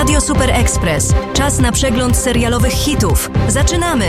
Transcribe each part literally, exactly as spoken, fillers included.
Radio Super Express. Czas na przegląd serialowych hitów. Zaczynamy!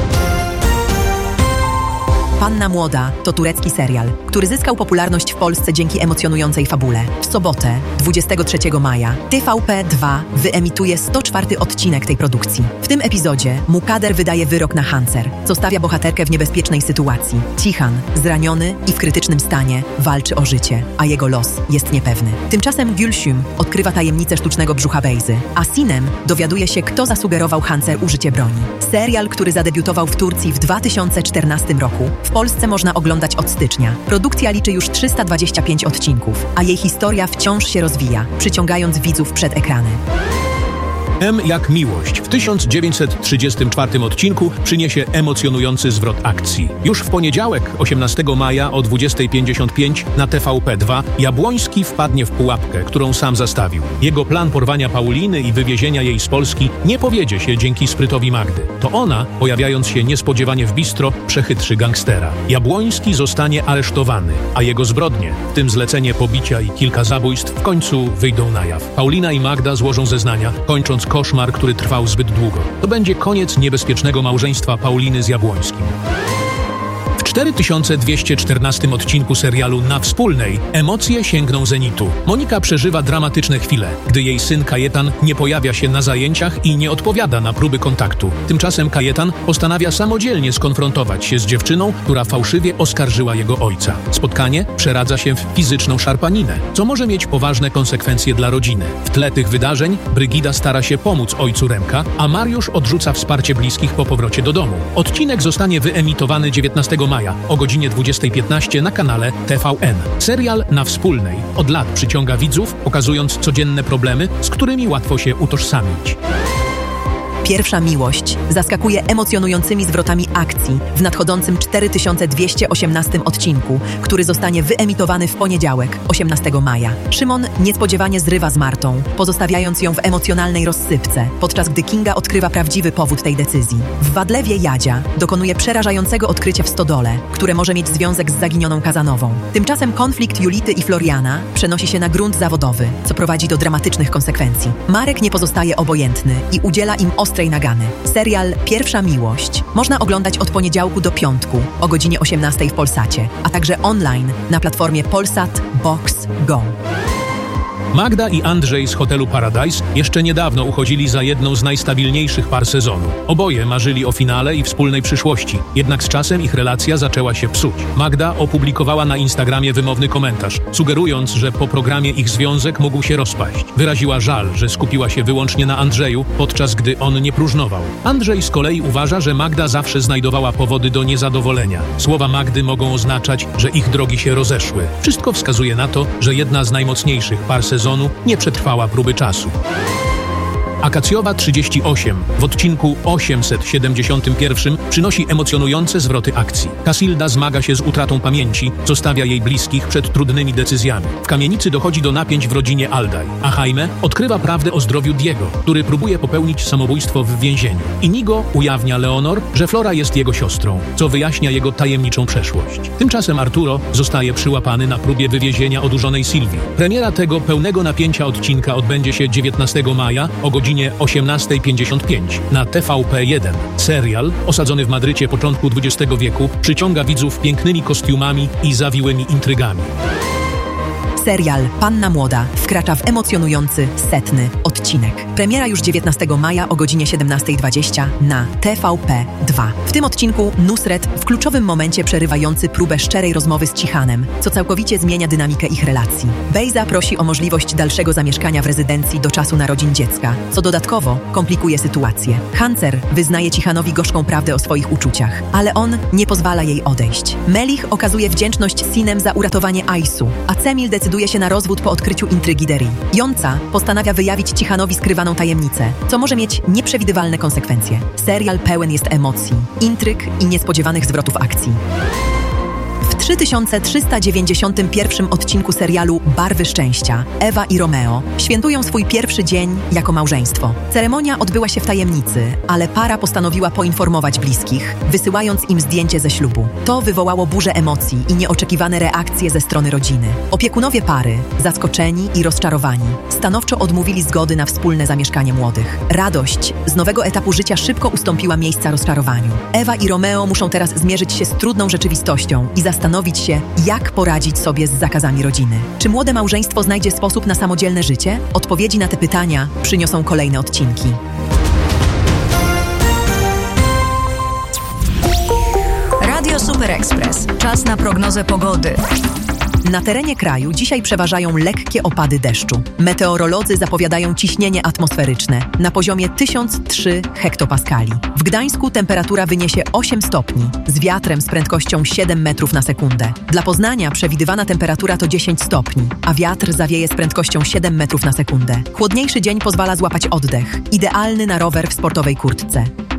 Panna Młoda to turecki serial, który zyskał popularność w Polsce dzięki emocjonującej fabule. W sobotę, dwudziestego trzeciego maja, T V P dwa wyemituje sto czwarty odcinek tej produkcji. W tym epizodzie Mukader wydaje wyrok na Hancer, co stawia bohaterkę w niebezpiecznej sytuacji. Cihan, zraniony i w krytycznym stanie, walczy o życie, a jego los jest niepewny. Tymczasem Gülsüm odkrywa tajemnicę sztucznego brzucha Bejzy, a Sinem dowiaduje się, kto zasugerował Hancer użycie broni. Serial, który zadebiutował w Turcji w dwa tysiące czternastym roku, w Polsce można oglądać od stycznia. Produkcja liczy już trzysta dwadzieścia pięć odcinków, a jej historia wciąż się rozwija, przyciągając widzów przed ekrany. M jak miłość w tysiąc dziewięćset trzydziestym czwartym odcinku przyniesie emocjonujący zwrot akcji. Już w poniedziałek, osiemnastego maja o dwudziestej pięćdziesiąt pięć na T V P dwa Jabłoński wpadnie w pułapkę, którą sam zastawił. Jego plan porwania Pauliny i wywiezienia jej z Polski nie powiedzie się dzięki sprytowi Magdy. To ona, pojawiając się niespodziewanie w bistro, przechytrzy gangstera. Jabłoński zostanie aresztowany, a jego zbrodnie, w tym zlecenie pobicia i kilka zabójstw, w końcu wyjdą na jaw. Paulina i Magda złożą zeznania, kończąc koszmar, który trwał zbyt długo. To będzie koniec niebezpiecznego małżeństwa Pauliny z Jabłońskim. W cztery tysiące dwieście czternastym odcinku serialu Na Wspólnej emocje sięgną zenitu. Monika przeżywa dramatyczne chwile, gdy jej syn Kajetan nie pojawia się na zajęciach i nie odpowiada na próby kontaktu. Tymczasem Kajetan postanawia samodzielnie skonfrontować się z dziewczyną, która fałszywie oskarżyła jego ojca. Spotkanie przeradza się w fizyczną szarpaninę, co może mieć poważne konsekwencje dla rodziny. W tle tych wydarzeń Brygida stara się pomóc ojcu Remka, a Mariusz odrzuca wsparcie bliskich po powrocie do domu. Odcinek zostanie wyemitowany dziewiętnastego maja o godzinie dwudziestej piętnaście na kanale T V N. Serial Na Wspólnej od lat przyciąga widzów, pokazując codzienne problemy, z którymi łatwo się utożsamić. Pierwsza miłość zaskakuje emocjonującymi zwrotami akcji w nadchodzącym cztery tysiące dwieście osiemnastym odcinku, który zostanie wyemitowany w poniedziałek, osiemnastego maja. Szymon niespodziewanie zrywa z Martą, pozostawiając ją w emocjonalnej rozsypce, podczas gdy Kinga odkrywa prawdziwy powód tej decyzji. W Wadlewie Jadzia dokonuje przerażającego odkrycia w stodole, które może mieć związek z zaginioną Kazanową. Tymczasem konflikt Julity i Floriana przenosi się na grunt zawodowy, co prowadzi do dramatycznych konsekwencji. Marek nie pozostaje obojętny i udziela im ostrej nagany. Serial Pierwsza miłość można oglądać od poniedziałku do piątku o godzinie osiemnastej w Polsacie, a także online na platformie Polsat Box Go. Magda i Andrzej z hotelu Paradise jeszcze niedawno uchodzili za jedną z najstabilniejszych par sezonu. Oboje marzyli o finale i wspólnej przyszłości, jednak z czasem ich relacja zaczęła się psuć. Magda opublikowała na Instagramie wymowny komentarz, sugerując, że po programie ich związek mógł się rozpaść. Wyraziła żal, że skupiła się wyłącznie na Andrzeju, podczas gdy on nie próżnował. Andrzej z kolei uważa, że Magda zawsze znajdowała powody do niezadowolenia. Słowa Magdy mogą oznaczać, że ich drogi się rozeszły. Wszystko wskazuje na to, że jedna z najmocniejszych par sezonu nie przetrwała próby czasu. Akacjowa trzydzieści osiem w odcinku osiemset siedemdziesiątym pierwszym przynosi emocjonujące zwroty akcji. Casilda zmaga się z utratą pamięci, zostawia jej bliskich przed trudnymi decyzjami. W kamienicy dochodzi do napięć w rodzinie Aldaj, a Jaime odkrywa prawdę o zdrowiu Diego, który próbuje popełnić samobójstwo w więzieniu. Inigo ujawnia Leonor, że Flora jest jego siostrą, co wyjaśnia jego tajemniczą przeszłość. Tymczasem Arturo zostaje przyłapany na próbie wywiezienia odurzonej Sylwii. Premiera tego pełnego napięcia odcinka odbędzie się dziewiętnastego maja o godzinie osiemnastej pięćdziesiąt pięć na T V P jeden. Serial, osadzony w Madrycie początku dwudziestego wieku, przyciąga widzów pięknymi kostiumami i zawiłymi intrygami. Serial Panna Młoda wkracza w emocjonujący, setny odcinek. Premiera już dziewiętnastego maja o godzinie siedemnastej dwadzieścia na T V P dwa. W tym odcinku Nusret w kluczowym momencie przerywający próbę szczerej rozmowy z Cihanem, co całkowicie zmienia dynamikę ich relacji. Bejza prosi o możliwość dalszego zamieszkania w rezydencji do czasu narodzin dziecka, co dodatkowo komplikuje sytuację. Hancer wyznaje Cichanowi gorzką prawdę o swoich uczuciach, ale on nie pozwala jej odejść. Melich okazuje wdzięczność Sinem za uratowanie Aisu, a Cemil decyduje się na rozwód po odkryciu intrygi Deri. Jąca postanawia wyjawić Cichanowi skrywaną tajemnicę, co może mieć nieprzewidywalne konsekwencje. Serial pełen jest emocji, intryg i niespodziewanych zwrotów akcji. W trzy tysiące trzysta dziewięćdziesiątym pierwszym odcinku serialu Barwy Szczęścia Ewa i Romeo świętują swój pierwszy dzień jako małżeństwo. Ceremonia odbyła się w tajemnicy, ale para postanowiła poinformować bliskich, wysyłając im zdjęcie ze ślubu. To wywołało burzę emocji i nieoczekiwane reakcje ze strony rodziny. Opiekunowie pary, zaskoczeni i rozczarowani, stanowczo odmówili zgody na wspólne zamieszkanie młodych. Radość z nowego etapu życia szybko ustąpiła miejsca rozczarowaniu. Ewa i Romeo muszą teraz zmierzyć się z trudną rzeczywistością i zastanowić się, jak poradzić sobie z zakazami rodziny. Czy młode małżeństwo znajdzie sposób na samodzielne życie? Odpowiedzi na te pytania przyniosą kolejne odcinki. Radio Super Express. Czas na prognozę pogody. Na terenie kraju dzisiaj przeważają lekkie opady deszczu. Meteorolodzy zapowiadają ciśnienie atmosferyczne na poziomie tysiąc trzy hektopaskali. W Gdańsku temperatura wyniesie osiem stopni, z wiatrem z prędkością siedem metrów na sekundę. Dla Poznania przewidywana temperatura to dziesięć stopni, a wiatr zawieje z prędkością siedem metrów na sekundę. Chłodniejszy dzień pozwala złapać oddech, idealny na rower w sportowej kurtce.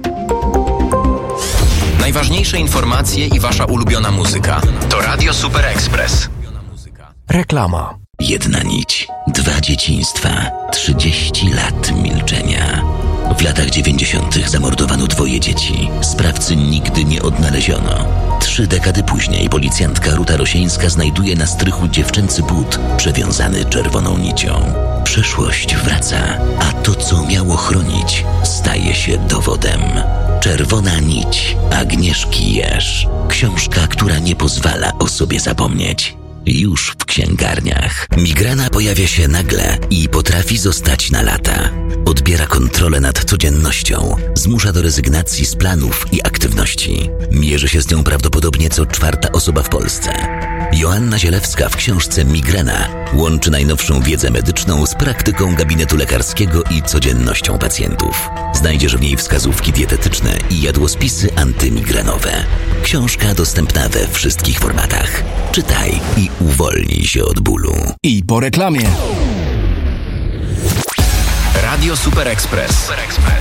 Najważniejsze informacje i wasza ulubiona muzyka. To Radio Super Express. Reklama. Jedna nić, dwa dzieciństwa, trzydzieści lat milczenia. W latach dziewięćdziesiątych zamordowano dwoje dzieci. Sprawcy nigdy nie odnaleziono. Trzy dekady później policjantka Ruta Rosieńska znajduje na strychu dziewczęcy but przewiązany czerwoną nicią. Przeszłość wraca, a to, co miało chronić, staje się dowodem. Czerwona nić Agnieszki Jerz. Książka, która nie pozwala o sobie zapomnieć. Już w księgarniach. Migrena pojawia się nagle i potrafi zostać na lata. Odbiera kontrolę nad codziennością, zmusza do rezygnacji z planów i aktywności. Mierzy się z nią prawdopodobnie co czwarta osoba w Polsce. Joanna Zielewska w książce Migrena łączy najnowszą wiedzę medyczną z praktyką gabinetu lekarskiego i codziennością pacjentów. Znajdziesz w niej wskazówki dietetyczne i jadłospisy antymigrenowe. Książka dostępna we wszystkich formatach. Czytaj i uwolnij się od bólu. I po reklamie. Radio Super Express.